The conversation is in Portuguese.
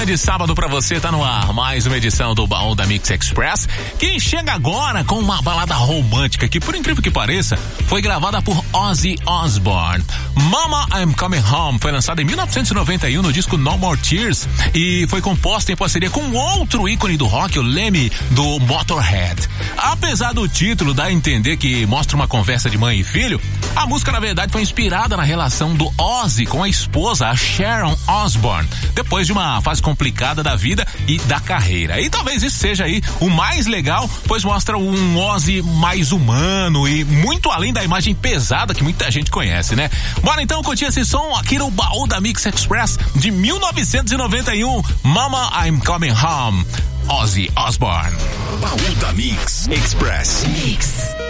De sábado pra você, tá no ar mais uma edição do Baú da Mix Express, que chega agora com uma balada romântica que, por incrível que pareça, foi gravada por Ozzy Osbourne. Mama, I'm Coming Home foi lançada em 1991 no disco No More Tears e foi composta em parceria com outro ícone do rock, o Lemmy, do Motorhead. Apesar do título dar a entender que mostra uma conversa de mãe e filho, a música na verdade foi inspirada na relação do Ozzy com a esposa, a Sharon Osbourne, depois de uma fase complicada da vida e da carreira. E talvez isso seja aí o mais legal, pois mostra um Ozzy mais humano e muito além da imagem pesada que muita gente conhece, né? Bora então curtir esse som aqui no Baú da Mix Express de 1991, Mama, I'm Coming Home, Ozzy Osbourne. Baú da Mix Express. Mix.